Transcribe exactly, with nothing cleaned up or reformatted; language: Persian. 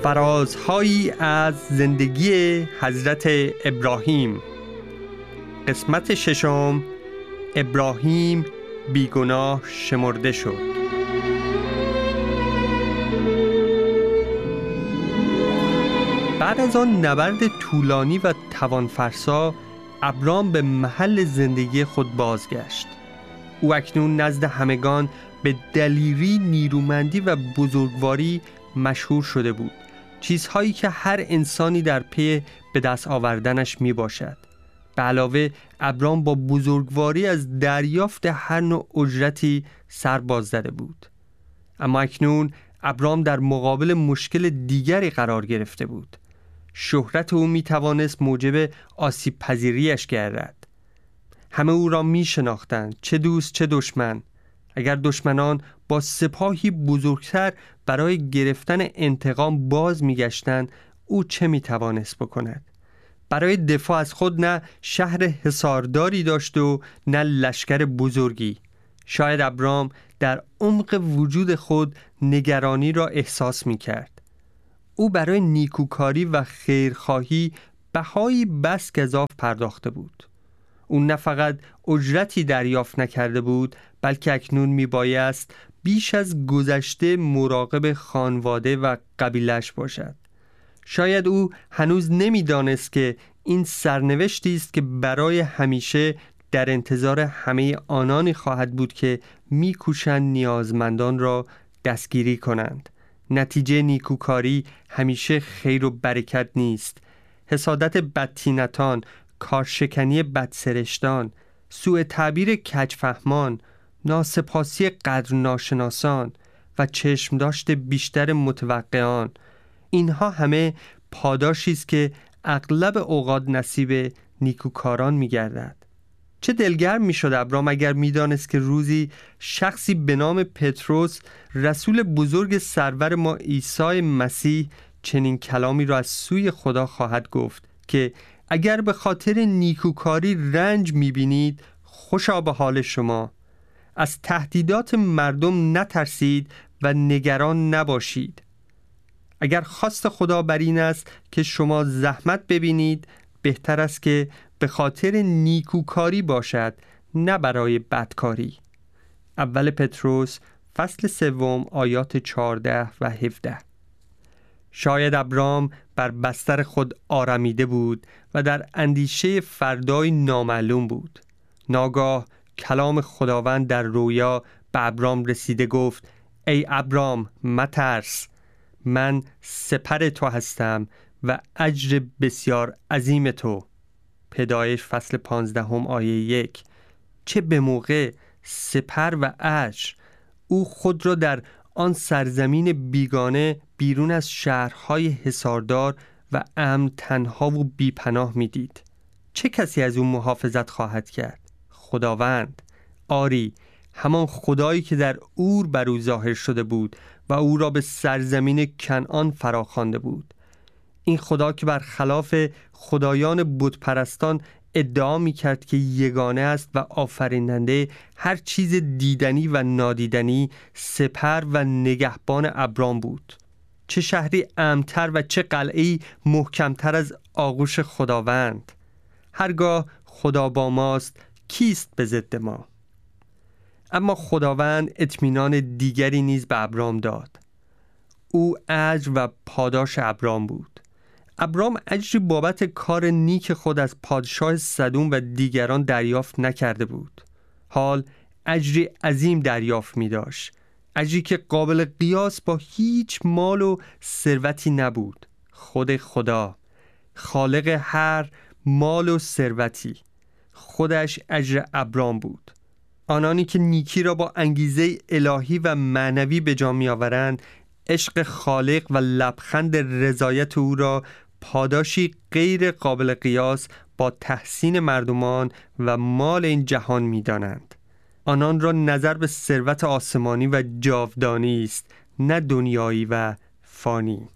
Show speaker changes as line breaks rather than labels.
فرازهایی از زندگی حضرت ابراهیم. قسمت ششم، ابراهیم بیگناه شمرده شد. بعد از آن نبرد طولانی و توانفرسا، ابرام به محل زندگی خود بازگشت. او اکنون نزد همگان به دلیری، نیرومندی و بزرگواری مشهور شده بود، چیزهایی که هر انسانی در پی به دست آوردنش می باشد. به علاوه ابرام با بزرگواری از دریافت هر نوع اجرتی سر باز زده بود. اما اکنون ابرام در مقابل مشکل دیگری قرار گرفته بود. شهرت او می توانست موجب آسیب پذیریش گردد. همه او را می شناختند، چه دوست چه دشمن. اگر دشمنان با سپاهی بزرگتر برای گرفتن انتقام باز می گشتند، او چه می توانست بکند؟ برای دفاع از خود نه شهر حصارداری داشت و نه لشکر بزرگی. شاید ابرام در عمق وجود خود نگرانی را احساس می کرد. او برای نیکوکاری و خیرخواهی بهایی بس گزاف پرداخته بود. او نه فقط اجرتی دریافت نکرده بود، بلکه اکنون می بایست بیش از گذشته مراقب خانواده و قبیلش باشد. شاید او هنوز نمی دانست که این سرنوشتی است که برای همیشه در انتظار همه آنانی خواهد بود که می کوشند نیازمندان را دستگیری کنند. نتیجه نیکوکاری همیشه خیر و برکت نیست. حسادت بدتینتان، کارشکنی بدسرشتان، سوء تعبیر کجفهمان، ناسپاسی قدر ناشناسان و چشم داشت بیشتر متوقعان، اینها همه پاداشی است که اغلب اوقات نصیب نیکوکاران می‌گردد. چه دلگرم می‌شد ابرام اگر می‌دانست که روزی شخصی به نام پتروس، رسول بزرگ سرور ما عیسی مسیح، چنین کلامی را از سوی خدا خواهد گفت که اگر به خاطر نیکوکاری رنج می‌بینید، خوشا به حال شما. از تهدیدات مردم نترسید و نگران نباشید. اگر خواست خدا بر این است که شما زحمت ببینید، بهتر است که به خاطر نیکوکاری باشد، نه برای بدکاری. اول پتروس فصل سوم آیات چهارده و هفده. شاید ابرام بر بستر خود آرمیده بود و در اندیشه فردای نامعلوم بود. ناگاه کلام خداوند در رویا به ابرام رسیده گفت: ای ابرام مترس، من سپر تو هستم و اجر بسیار عظیم تو. پیدایش فصل پانزدهم آیه یک. چه به موقع سپر و اجر! او خود را در آن سرزمین بیگانه بیرون از شهرهای حصاردار و امن تنها و بیپناه می دید. چه کسی از او محافظت خواهد کرد؟ خداوند، آری همان خدایی که در اور بر او ظاهر شده بود و او را به سرزمین کنعان فراخوانده بود. این خدا که برخلاف خدایان بتپرستان ادعا می کرد که یگانه است و آفریننده هر چیز دیدنی و نادیدنی، سپر و نگهبان ابرام بود. چه شهری امن‌تر و چه قلعه‌ای محکم‌تر از آغوش خداوند. هرگاه خدا با ماست، کیست به ضد ما؟ اما خداوند اطمینان دیگری نیز به ابرام داد. او اجر و پاداش ابرام بود. ابرام اجری بابت کار نیک خود از پادشاه سدوم و دیگران دریافت نکرده بود. حال اجری عظیم دریافت می داشت. اجری که قابل قیاس با هیچ مال و ثروتی نبود. خود خدا، خالق هر مال و ثروتی، خودش اجر ابرام بود. آنانی که نیکی را با انگیزه الهی و معنوی به جا می آورند، عشق خالق و لبخند رضایت او را پاداشی غیر قابل قیاس با تحسین مردمان و مال این جهان می دانند. آنان را نظر به ثروت آسمانی و جاودانی است، نه دنیایی و فانی.